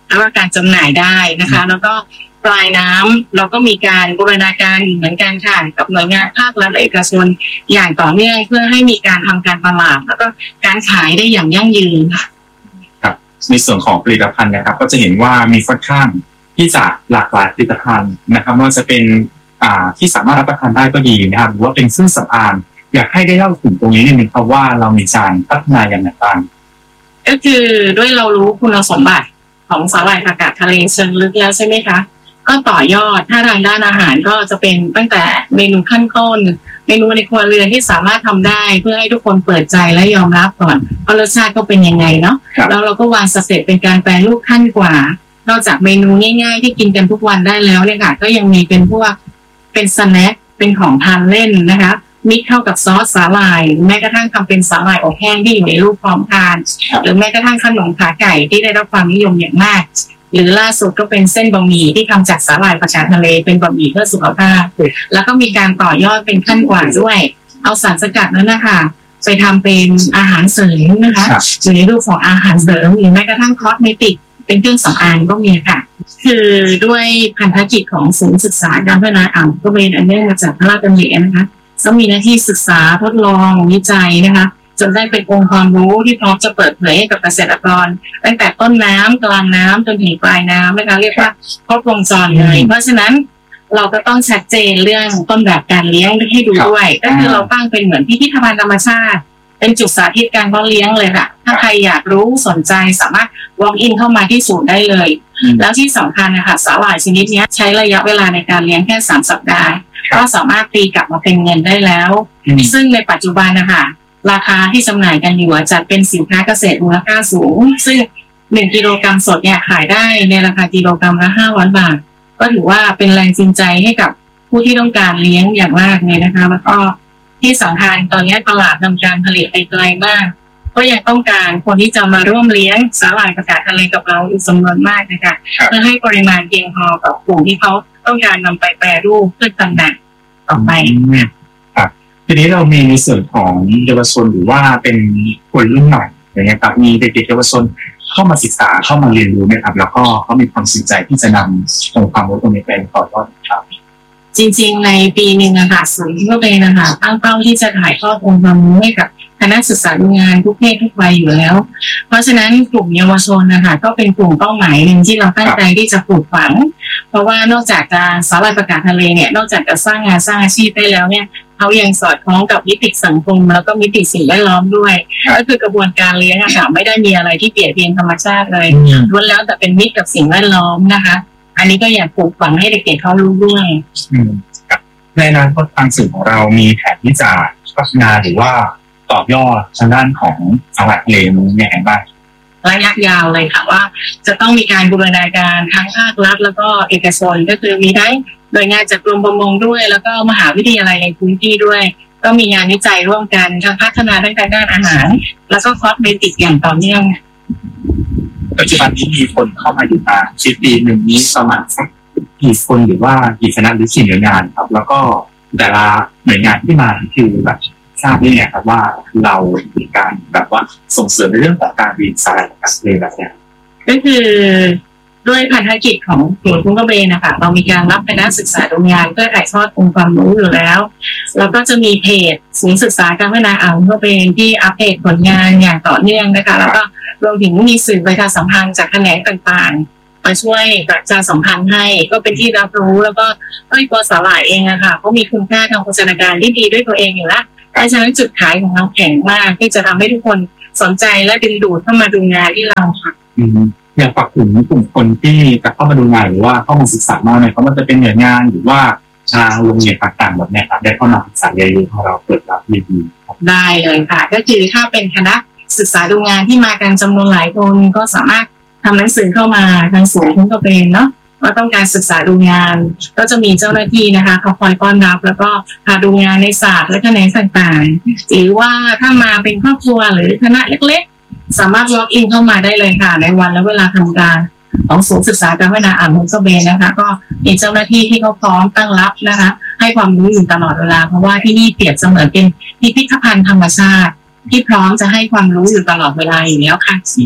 แล้วก็การจำหน่ายได้นะคะแล้วก็ปลายน้ำเราก็มีการบูรณาการเหมือนกันค่ะกับหน่วยงานภาครัฐและเอกชนอย่างต่อเนื่องเพื่อให้มีการทำการตลาดแล้วก็การขายได้อย่างยั่งยืนค่ะครับในส่วนของผลิตภัณฑ์นะครับก็จะเห็นว่ามีค่อนข้างที่จะหลากหลายผลิตภัณฑ์นะครับไม่ว่าจะเป็นที่สามารถรับประทานได้ก็ดีนะครับหรือว่าเป็นเครื่องสำอางอยากให้ได้เล่าถึงตรงนี้นิดนึงครับว่าเรามีการพัฒนาอย่างไรบ้างก็คือด้วยเรารู้คุณสมบัติของสาหร่ายผักกาดทะเลเชิงลึกแล้วใช่ไหมคะก็ต่อยอดถ้าทางด้านอาหารก็จะเป็นตั้งแต่เมนูขั้นต้นเมนูในครัวเรือนที่สามารถทำได้เพื่อให้ทุกคนเปิดใจและยอมรับก่อนว่ารสชาติก็เป็นยังไงเนาะแล้วเราก็วางสเต็ปเป็นการแปรรูปขั้นกว่านอกจากเมนูง่ายๆที่กินกันทุกวันได้แล้วเนี่ยค่ะก็ยังมีเป็นพวกเป็นสแน็คเป็นของทานเล่นนะคะมิกเข้ากับซอสสาหร่ายแม้กระทั่งทำเป็นสาหร่ายอบแห้งที่อยู่ในรูปพร้อมทานหรือแม้กระทั่งขนมขาไก่ที่ได้รับความนิยมอย่างมากหรือล่าสุดก็เป็นเส้นบะหมี่ที่ทำจากสาหร่ายผักกาดทะเลเป็นบะหมี่เพื่อสุขภาพแล้วก็มีการต่อยอดเป็นขั้นกว่าด้วยเอาสารสกัดนั้นนะคะไปทำเป็นอาหารเสริมนะคะอยู่ในรูปของอาหารเสริมหรือแม้กระทั่งคอสเมติกเป็นเครื่องสำอางก็มีค่ะคือด้วยพันธกิจของศูนย์ศึกษาการพัฒนาอ่างก็เป็นอันเนื่องมาจากพระราชดำรินะคะซึ่งมีหน้าที่ศึกษาทดลองวิจัยนะคะจนได้เป็นองค์ความรู้ที่พร้อมจะเปิดเผยให้กับเกษตรกรตั้งแต่ต้นน้ำกลางน้ำจนถึงปลายน้ำนะคะเรียกว่าครบวงจรเลยเพราะฉะนั้นเราก็ต้องชัดเจนเรื่องต้นแบบการเลี้ยงให้ดูด้วยก็คือเราตั้งเป็นเหมือนพิพิธภัณฑ์ธรรมชาติเป็นจุดสาธิตการเพาะเลี้ยงเลยค่ะถ้าใครอยากรู้สนใจสามารถ walk in เข้ามาที่ศูนย์ได้เลยแล้วที่สำคัญนะคะสาหร่ายชนิดนี้ใช้ระยะเวลาในการเลี้ยงแค่3 สัปดาห์ก็สามารถตีกลับมาเป็นเงินได้แล้วซึ่งในปัจจุบันนะคะราคาที่จำหน่ายกันอยู่จัดเป็นสินค้าเกษตรมูลค่าสูงซึ่ง1 กิโลกรัมสดเนี่ยขายได้ในราคากิโลกรัมละ500 บาทก็ถือว่าเป็นแรงจูงใจให้กับผู้ที่ต้องการเลี้ยงอย่างมากเลยนะคะแล้วก็ที่สำคัญตอนนี้ตลาดนำการผลิตไปไกลมากก็ยังต้องการคนที่จะมาร่วมเลี้ยงสาหร่ายผักกาดทะเลกับเราอีกจำนวนมากนะคะเพื่อให้ปริมาณเพียงพอกับกลุ่มที่เขาต้องการนำไปแปรรูปเพื่อจำหน่ายต่อไปทีนี้เรามีในส่วนของเยาวชนหรือว่าเป็นคนรุ่นใหม่อย่างเงี้ยครับมีเด็กๆเยาวชนเข้ามาศึกษาเข้ามาเรียนรู้ไหมครับแล้วก็เขามีความสนใจที่จะนำองค์ความรู้ตรงนี้ไปต่อยอดครับจริงๆในปีหนึ่งนะคะศูนย์ก็เป็นนะคะตั้งเป้าที่จะถ่ายทอดองค์ความรู้ให้กับคณะศึกษาดูงานทุกเพศทุกวัยอยู่แล้วเพราะฉะนั้นกลุ่มเยาวชนนะคะก็เป็นกลุ่มเป้าหมายหนึ่งที่เราตั้งใจที่จะปลูกฝังเพราะว่านอกจากจะสาหร่ายผักกาดทะเลเนี่ยนอกจากจะสร้างงานสร้างอาชีพได้แล้วเนี่ยเขายังสอดคล้องกับมิติสังคมแล้วก็มิติสิ่งแวดล้อมด้วยก็คือกระบวนการเลี้ยงอะค่ะไม่ได้มีอะไรที่เปลี่ยนเปลี่ยนธรรมชาติเลยล้วนแล้วแต่เป็นมิตรกับสิ่งแวดล้อมนะคะอันนี้ก็อยากปลูกฝังให้เด็กๆเขารู้ด้วยในอนาคตทางสื่อของเรามีแผนที่จะพัฒนาหรือว่าต่อยอดทางด้านของสาหร่ายทะเลนี้ยังไงบ้างระยะยาวเลยค่ะว่าจะต้องมีการบูรณาการทั้งภาครัฐแล้วก็เอกชนก็คือมีทั้งหน่วยงานจากกรมประมงด้วยแล้วก็มหาวิทยาลัยในพื้นที่ด้วยก็มีงานวิจัยร่วมกันทั้งพัฒนาทั้งด้านอาหารแล้วก็คอสเมติกอย่างต่อเนื่องปัจจุบันนี้มีคนเข้ามาอยู่มาปีหนึ่งนี้ประมาณสักกี่คนหรือว่ากี่คณะหรือกี่หน่วยงานครับแล้วก็แต่ละหน่วยงานที่มาคือแบบทราบได้ไงครับว่าเรามีการแบบว่าส่งเสริมในเรื่องของการเรียนสาหร่ายผักกาดทะเลแบบนี้ก็คือด้วยพันธกิจของศูนย์คุ้งกระเบนนะคะเรามีการรับคณะศึกษาดูงานเพื่อถ่ายทอดองค์ความรู้อยู่แล้วแล้วก็จะมีเพจศูนย์ศึกษาการพัฒนาอ่าวคุ้งกระเบนที่อัปเดตผลงานอย่างต่อเนื่องนะคะแล้วก็รวมถึงมีสื่อประชาสัมพันธ์จากแขนงต่างๆมาช่วยประชาสัมพันธ์ให้ก็เป็นที่รับรู้แล้วก็ตัวสาหร่ายเองอะค่ะเขามีคุณค่าทางโภชนาการที่ดีด้วยตัวเองอยู่แล้วเพราะฉะนั้นจุดขายของเราแข็งมากที่จะทำให้ทุกคนสนใจและดึงดูดเข้ามาดูงานที่เราค่ะอยากฝากถึงกลุ่มคนที่จะเข้ามาดูงานหรือว่าเข้ามาศึกษามาหน่อยเพราะมันจะเป็นหน่วยงานหรือว่าทางโรงเรียนต่างๆแบบนี้ครับได้เข้ามาศึกษาเรียนรู้ของเราเปิดรับยินดีได้เลยค่ะก็คือถ้าเป็นคณะศึกษาดูงานที่มากันจำนวนหลายคนก็สามารถทำหนังสือเข้ามาทางศูนย์คุ้งกระเบนเนาะว่าต้องการศึกษาดูงานก็จะมีเจ้าหน้าที่นะคะเขาคอยต้อนรับแล้วก็พาดูงานในศาสตร์และแขนงต่างๆหรือว่าถ้ามาเป็นครอบครัวหรือคณะเล็กๆสามารถ walk in เข้ามาได้เลยค่ะในวันและเวลาทำการของศูนย์ศึกษาการพัฒนาอ่าวคุ้งกระเบนนะคะก็มีเจ้าหน้าที่ที่เขาพร้อมตั้งรับนะคะให้ความรู้อยู่ตลอดเวลาเพราะว่าที่นี่เปรียบเสมือนเป็นพิพิธภัณฑ์ธรรมชาติที่พร้อมจะให้ความรู้อยู่ตลอดเวลาอยู่แล้วค่ะ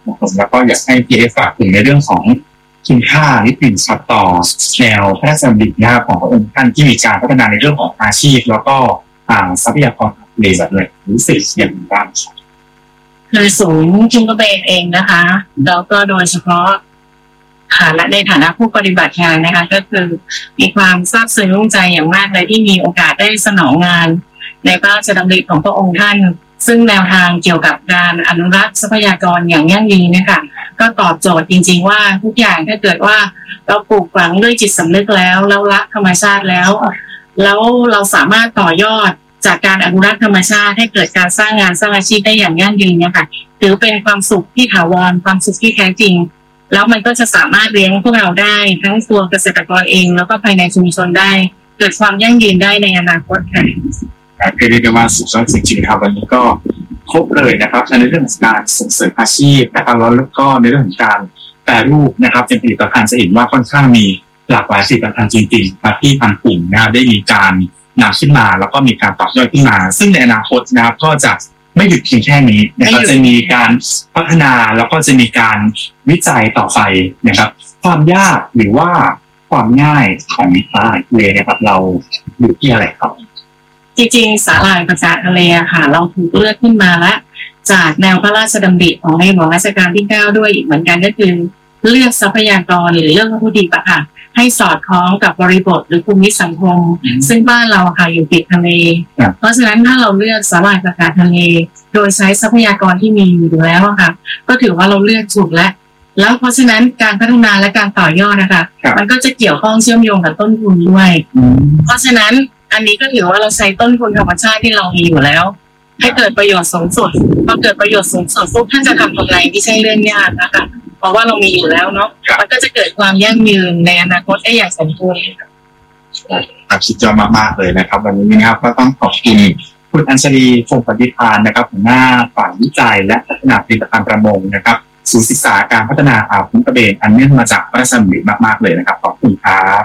แล้วก็อยากให้พี่ฝากถึงในเรื่องของคุณค่านิดหนึ่งครับต่อแนวพระราชดำรินะครับของพระองค์ท่านที่มีการพัฒนาในเรื่องของอาชีพแล้วก็ทรัพยากรทะเลแบบเลยรู้สึกอย่างไรบ้างคือศูนย์จิงกระเบนเองนะคะแล้วก็โดยเฉพาะและในฐานะผู้ปฏิบัติงานนะคะก็คือมีความซาบซึ้งใจอย่างมากเลยที่มีโอกาสได้สนองงานในพระราชดำริของพระองค์ท่านซึ่งแนวทางเกี่ยวกับการอนุรักษ์ทรัพยากรอย่างยั่งยืนนะคะก็ตอบโจทย์จริงๆว่าทุกอย่างถ้าเกิดว่าเราปลูกฝังด้วยจิตสำนึกแล้วรักธรรมชาติแล้วเราสามารถต่อยอดจากการอนุรักษ์ธรรมชาติให้เกิดการสร้างงานสร้างอาชีพได้อย่างยั่งยืนเนี่ยค่ะถือเป็นความสุขที่ถาวรความสุขที่แท้จริงแล้วมันก็จะสามารถเลี้ยงพวกเราได้ทั้งตัวเกษตรกรเองแล้วก็ภายในชุมชนได้เกิดความยั่งยืนได้ในอนาคตค่ะเรียกได้ว่าสุดยอดจริงๆครับวันนี้ก็ครบเลยนะครับในเรื่องของการส่งเสริมอาชีพนะครับแล้วก็ในเรื่องของการแปรรูปนะครับเป็นผลิตภัณฑ์จะเห็นว่าค่อนข้างมีหลากหลายผลิตภัณฑ์จริงๆที่ทางกลุ่มนะครับได้มีการนำขึ้นมาแล้วก็มีการต่อยอดขึ้นมาซึ่งในอนาคตนะครับก็จะไม่หยุดเพียงแค่นี้นะครับจะมีการพัฒนาแล้วก็จะมีการวิจัยต่อไปนะครับความยากหรือว่าความง่ายของสาหร่ายทะเลนะครับเราอยู่ที่อะไรครับจริงๆสาหร่ายประกาศทะเลค่ะเราถูกเลือกขึ้นมาแล้วจากแนวพระราชดำริของในหลวงรัชกาลที่9ด้วยอีกเหมือนกันก็คือเลือกทรัพยากรหรือเรื่องวัตถุดิบอะค่ะให้สอดคล้องกับบริบทหรือภูมิสังคมซึ่งบ้านเราค่ะอยู่ติดทะเลเพราะฉะนั้นถ้าเราเลือกสาหร่ายประกาศทะเลโดยใช้ทรัพยากรที่มีอยู่แล้วค่ะก็ถือว่าเราเลือกถูกแล้วเพราะฉะนั้นการพัฒนาและการต่อยอดนะคะมันก็จะเกี่ยวข้องเชื่อมโยงกับต้นทุนด้วยเพราะฉะนั้นอันนี้ก็ถือว่าเราใช้ต้นทุนธรรมชาติที่เรามีอยู่แล้วให้เกิดประโยชน์สูงสุดพอเกิดประโยชน์สูงสุดปุ๊บท่านจะทำกำไรที่ใช่เรื่องยากนะคะเพราะว่าเรามีอยู่แล้วเนาะมันก็จะเกิดความยั่งยืนในอนาคตได้อย่างสมบูรณ์ครับสุดยอดมากๆเลยนะครับวันนี้นะครับก็ต้องขอบคุณคุณอัญชลีคงปฏิภาณนะครับหัวหน้าฝ่ายวิจัยและพัฒนาผลิตภัณฑ์ประมงนะครับศูนย์ศึกษาการพัฒนาอ่าวคุ้งกระเบนอันเนื่องมาจากพระราชดำริมากๆเลยนะครับขอบคุณครับ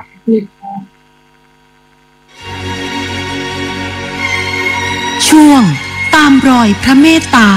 ช่วงตามรอยพระเมตตา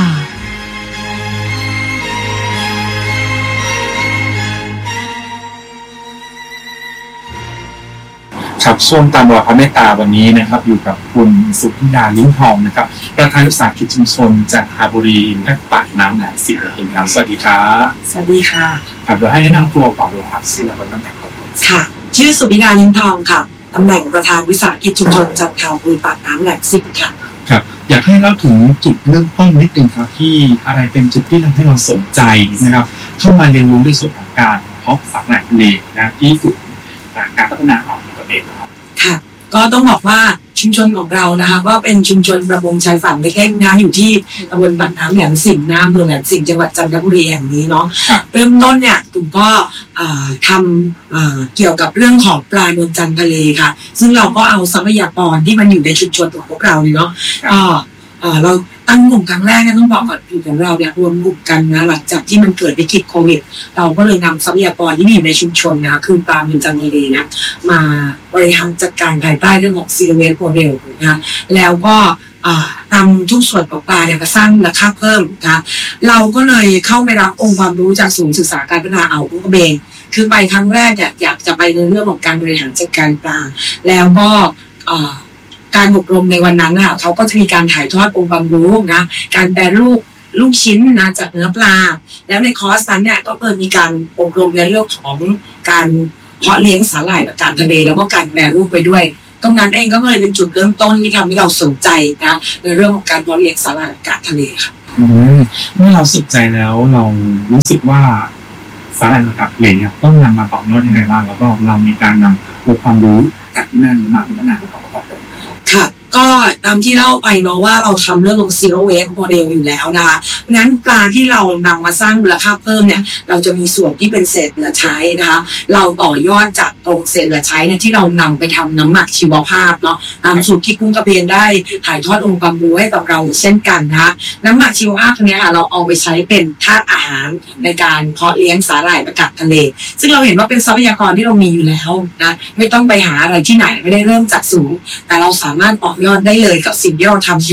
ครับช่วงตามรอยพระเมตตาวันนี้นะครับอยู่กับคุณสุธิดาลิ้มทองนะครับประธานวิสาหกิจชุมชนจันทบุรีและปากน้ำแหลมสิงห์ครับสวัสดีครับสวัสดีค่ะครับเดี๋ยวให้แนะนำตัวก่อนเลยครับชื่อและตำแหน่งครับค่ะชื่อสุธิดาลิ้มทองค่ะตำแหน่งประธานวิสาหกิจชุมชนจันทบุรีปากน้ำแหลมสิงห์ค่ะครับอยากให้เล่าถึงจุดเริ่มต้นนิดนึงครับที่อะไรเป็นจุดที่ทำให้เราสนใจนะครับเข้ามาเรียนรู้ในส่วนของการเพาะสาหร่ายทะเลนะที่ศูนย์การพัฒนาอ่าวคุ้งกระเบนค่ะก็ต้องบอกว่าชุมชนของเรานะคะก็เป็นชุมชนประมงชายฝั่งเล็กๆนะอยู่ที่ตำบลปากน้ำแหลมสิงห์อำเภอแหลมสิงห์จังหวัดจันทบุรีแห่งนี้เนาะเริ่มต้นเนี่ยกลุ่มก็ทำเกี่ยวกับเรื่องของปลานวลจันทร์ทะเลค่ะซึ่งเราก็เอาทรัพยากรที่มันอยู่ในชุมชนของพวกเราเนาะเราตั้งกลุ่มครั้งแรกเนี่ยต้องบอกก่อนกลุ่มของเราเนี่ยรวมกลุ่มกันนะหลังจากที่มันเกิดวิกฤตโควิดเราก็เลยนำทรัพยากรที่มีอยู่ในชุมชนนะคือปลาเป็นจันทร์นะมาบริหารจัดการภายใต้เรื่องของซีเวสโมเดลนะแล้วก็นำทุกส่วนของปลาเนี่ยมาสร้างมูลค่าเพิ่มนะเราก็เลยเข้าไปรับองค์ความรู้จากศูนย์ศึกษาการพัฒนาอ่าวคุ้งกระเบนคือไปครั้งแรกเนี่ยอยากจะไปในเรื่องของการบริหารจัดการปลาแล้วก็การอบรมในวันนั้นเขาก็จะมีการถ่ายทอดองค์ความรู้นะการแปรรูปลูกชิ้นนะจากเนื้อปลาแล้วในคอร์สนั้นเนี่ยก็มีการอบรมในเรื่องของการเพาะเลี้ยงสาหร่ายประกาศทะเลแล้วก็การแปรรูปไปด้วยตรงนั้นเองก็เลยเป็นจุดเริ่มต้นที่ทำให้เราสนใจนะในเรื่องของการเพาะเลี้ยงสาหร่ายประกาศทะเลค่ะเมื่อเราสนใจแล้วเรารู้สึกว่าสาหร่ายประกาศทะเลเนี่ยต้องนำมาต่อยอดยังไงบ้างแล้วก็เรามีการนำองค์ความรู้จากนั่นมาพัฒนาต่อค่ะก็ตามที่เล่าไปเนาะว่าเราทำเรื่องของ zero waste model อยู่แล้วนะคะเพราะฉะนั้นปลาที่เรานำมาสร้างมูลค่าเพิ่มเนี่ยเราจะมีส่วนที่เป็นเศษเหลือใช้นะคะเราต่อยอดจากตรงเศษเหลือใช้เนี่ยที่เรานำไปทำน้ำหมักชีวภาพเนาะตามสูตรที่คุ้งกระเบนได้ถ่ายทอดองค์ความรู้ให้กับเราเช่นกันนะคะน้ำหมักชีวภาพตรงนี้ค่ะเราเอาไปใช้เป็นธาตุอาหารในการเพาะเลี้ยงสาหร่ายประกาศทะเลซึ่งเราเห็นว่าเป็นทรัพยากรที่เรามีอยู่แล้วนะไม่ต้องไปหาอะไรที่ไหนไม่ได้เริ่มจากศูนย์แต่เราสามารถต่อยอดได้เลยกับสิ่งที่เราทำอยู่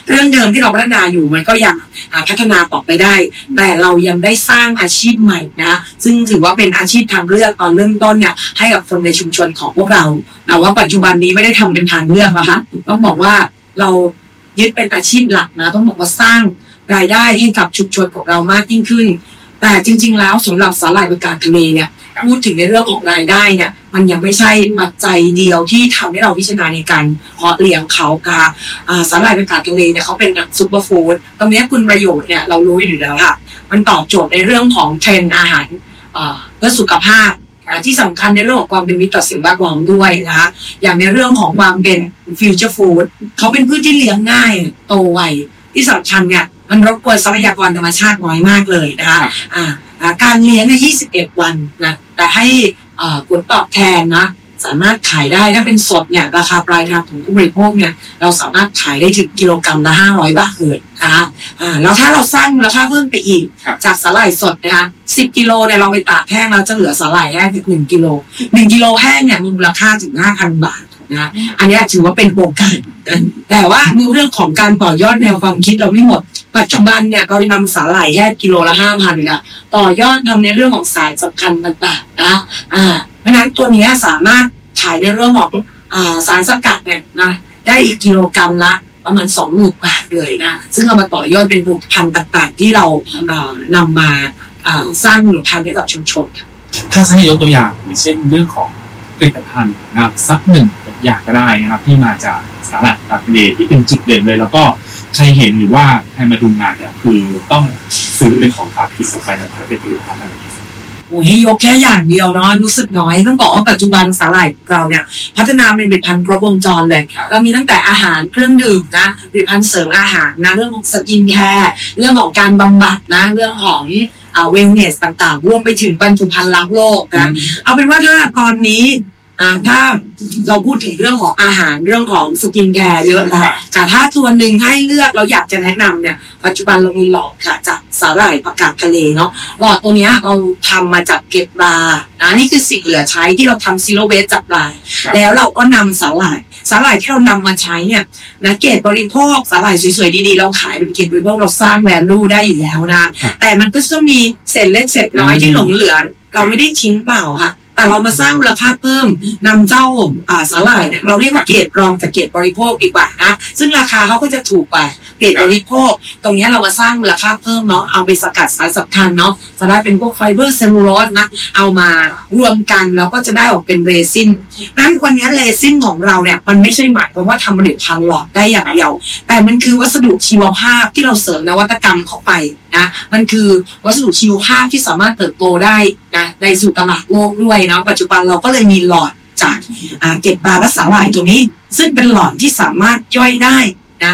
เรื่องเดิมที่เราพัฒนาอยู่มันก็ยังพัฒนาต่อไปได้แต่เรายังได้สร้างอาชีพใหม่นะซึ่งถือว่าเป็นอาชีพทางเลือกตอนเริ่มต้นเนี่ยให้กับคนในชุมชนของพวกเราแต่ว่าปัจจุบันนี้ไม่ได้ทำเป็นทางเลือกนะคะต้องบอกว่าเรายึดเป็นอาชีพหลักนะต้องบอกว่าสร้างรายได้ให้กับชุมชนของเรามากยิ่งขึ้นแต่จริงๆแล้วสำหรับสาหร่ายบริการทะเลเนี่ยพูดถึงในเรื่องของรายได้เนี่ยมันยังไม่ใช่ปัจจัยเดียวที่ทำให้เราพิจารณาในการเพาะเลี้ยงเขาค่ะสาหร่ายบริการทะเลเนี่ยเขาเป็นซุปเปอร์ฟู้ดตรงนี้คุณประโยชน์เนี่ยเรารู้อยู่แล้วค่ะมันตอบโจทย์ในเรื่องของเทรนด์อาหารเพื่อสุขภาพที่สำคัญในเรื่องของความเป็นมิตรต่อสิ่งแวดล้อมด้วยนะคะอย่างในเรื่องของความเป็นฟิวเจอร์ฟู้ดเขาเป็นพืชที่เลี้ยงง่ายโตไวที่สำคัญเนี่ยมันรบกวนทรัพยากรธรรมชาติน้อยมากเลยนะคะการเลี้ยงใน21 วันนะแต่ให้ผลตอบแทนนะสามารถขายได้ถ้าเป็นสดเนี่ยราคาปลายทางของผู้บริโภคเนี่ยเราสามารถขายได้ถึงกิโลกรัมละ500 บาทเลยนะคะแล้วถ้าเราสร้างมูลค่าเพิ่มไปอีกจากสาหร่ายสดนะคะ10 กิโลเนี่ยเราไปตากแห้งเราจะเหลือสาหร่ายแห้ง1 กิโล1 กิโลแห้งเนี่ยมีมูลค่าถึง 5,000 บาทนะอันนี้ถือว่าเป็นโครงการแต่ว่าในเรื่องของการต่อยอดแนวความคิดเราไม่หมดปัจจุบันเนี่ยเรานำสาหร่ายแค่กิโลละ 5,000 นะต่อยอดทำในเรื่องของสารสำคัญต่างๆนะเพราะฉะนั้นตัวนี้สามารถขายในเรื่องของสารสกัดเนี่ยนะได้อีกกิโลกรัมละประมาณ 20,000 บาทเลยนะซึ่งเอามาต่อยอดเป็นผลิตภัณฑ์ต่างๆที่เรานำมาสร้างมูลค่าให้กับชุมชนถ้าให้ยกตัวอย่างอย่างเช่นเรื่องของผลิตภัณฑ์นะครับสักหนึ่งอย่างก็ได้นะครับที่มาจากสาหร่ายทะเลที่เป็นจุดเด่นเลยแล้วก็ใครเห็นหรือว่าใครมาดูงานเนี่ยคือต้องซื้อเป็นของฝากที่สุดไปนะครับเป็นผลิตภัณฑ์อะไรโอ้ยยกแค่อย่างเดียวเนาะรู้สึกน้อยต้องบอกว่าปัจจุบันสาหร่ายเราเนี่ยพัฒนาเป็นผลิตภัณฑ์ครบวงจรเลยเรามีตั้งแต่อาหารเครื่องดื่มนะผลิตภัณฑ์เสริมอาหารนะเรื่องของสกินแคร์เรื่องของการบำบัดนะเรื่องของเวลเนสต่างๆรวมไปถึงบรรจุภัณฑ์รักโลกนะเอาเป็นว่าถ้าตอนนี้ถ้าเราพูดถึงเรื่องของอาหารเรื่องของสกินแคร์เยอะแล้วแต่ถ้าตัวหนึ่งให้เลือกเราอยากจะแนะนำเนี่ยปัจจุบันเรามีหลอดค่ะจากสาหร่ายผักกาดทะเลเนาะหลอดตัวนี้เราทำมาจากเกล็ดปลานี่คือสิ่งเหลือใช้ที่เราทำซีโร่เวสจากปลาแล้วเราก็นำสาหร่ายที่เรานำมาใช้เนี่ยนะเกล็ดบริโภคสาหร่ายสวยๆดีๆเราขายเป็นเกล็ดบริโภคเราสร้างแวลูได้อยู่แล้วนะแต่มันก็จะมีเศษเล็กเศษน้อยที่หลงเหลือเราไม่ได้ทิ้งเปล่าค่ะแต่เรามาสร้างมูลค่าเพิ่มนำเจ้าสาหร่ายเนี่ยเราเรียกว่าเกรดรองจากเกรดบริโภคดีกว่านะซึ่งราคาเขาก็จะถูกกว่าเกรดบริโภคตรงนี้เรามาสร้างมูลค่าเพิ่มเนาะเอาไปสกัดสารสำคัญเนาะจะได้เป็นพวกไฟเบอร์เซลลูโลสนะเอามารวมกันแล้วก็จะได้ออกเป็นเรซินนั้นวันนี้เรซินของเราเนี่ยมันไม่ใช่หมายความว่าทำผลิตภัณฑ์หลอดได้อย่างเดียวแต่มันคือวัสดุชีวภาพที่เราเสริมนวัตกรรมเข้าไปนะมันคือวัสดุชีวภาพที่สามารถเติบโตได้นะในสู่ตลาดโลกด้วยนะปัจจุบันเราก็เลยมีหลอดจากเกล็ดปลาและสาหร่ายตัวนี้ซึ่งเป็นหลอดที่สามารถย่อยได้นะ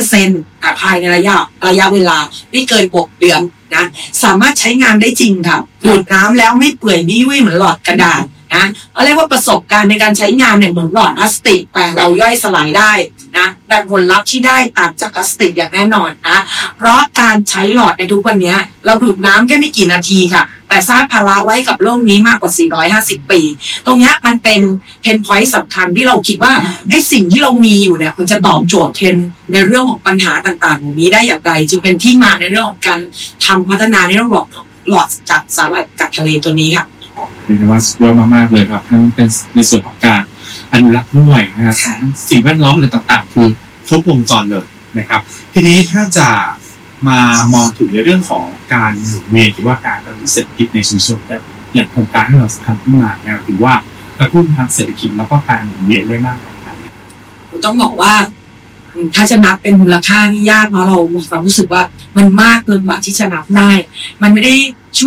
100% ภายในระยะเวลาไม่เกิน6 เดือนนะสามารถใช้งานได้จริงครับดูดน้ำแล้วไม่เปื่อยนิ่ยเหมือนหลอดกระดาษนะเรียกว่าประสบการณ์ในการใช้งานเนี่ยเหมือนหลอดพลาสติกแต่เราย่อยสลายได้นะแต่ผลลัพธ์ที่ได้ต่างจากพลาสติกอย่างแน่นอนนะเพราะการใช้หลอดในทุกวันนี้เราดูดน้ำแค่ไม่กี่นาทีค่ะแต่สร้างภาระไว้กับโลกนี้มากกว่า450 ปีตรงนี้มันเป็นเพนพอยต์สำคัญที่เราคิดว่าไอ้สิ่งที่เรามีอยู่เนี่ยมันจะตอบโจทย์เทรนในเรื่องของปัญหาต่างๆนี้ได้อย่างไรจึงเป็นที่มาในเรื่องของการทำพัฒนาในเรื่องของหลอดจากสาหร่ายกัดทะเลตัวนี้ค่ะเรียกว่าสุดยอดมากๆเลยครับทั้งเป็นในส่วนของการอนุรักษ์ด้วยนะครับสิ่งแวดล้อมอะไรต่างๆคือครบวงจรเลยนะครับทีนี้ถ้าจะมามองถึงในเรื่องของการหมุนเวียนหรือว่าการกระตุ้นเศรษฐกิจในชุมชนแบบอย่างโครงการที่เราทำขึ้นมาเนี่ยถือว่ากระตุ้นทางเศรษฐกิจแล้วก็การหมุนเวียนได้มากกว่ากันต้องบอกว่าถ้าจะนับเป็นมูลค่านี่ยากเพราะเรามีความรู้สึกว่ามันมากเกินกว่าที่จะนับได้มันไม่ได้ช่วย